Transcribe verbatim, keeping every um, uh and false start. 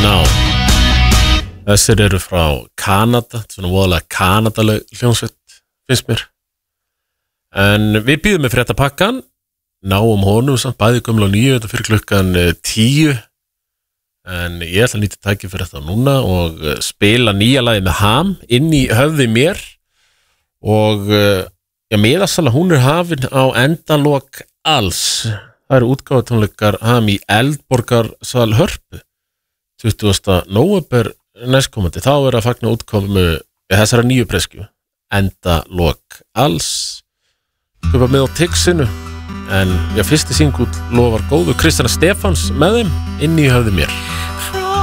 Now. Þessir eru frá Kanada, svona voðalega Kanadaleg hljómsveit, finnst mér. En við býðum með fréttapakkan, náum honum samt bæði gömul og nýju, þetta fyrir klukkan tíu. En ég ætla að nýta tæki fyrir þetta núna og spila nýja lagið með Ham inn í höfði mér. Og já, miðasala hún er hafin á endalok alls. Það eru útgáfutónleikar Ham í Eldborgarsal Hörpu. tuttugasta nóvember næstkomandi, þá er að fagna útkomu þessara nýju preskju endalok alls köpa með á Tixinu en já, fyrsti singull lofar góðu Kristjana Stefáns með þeim inn í höfði mér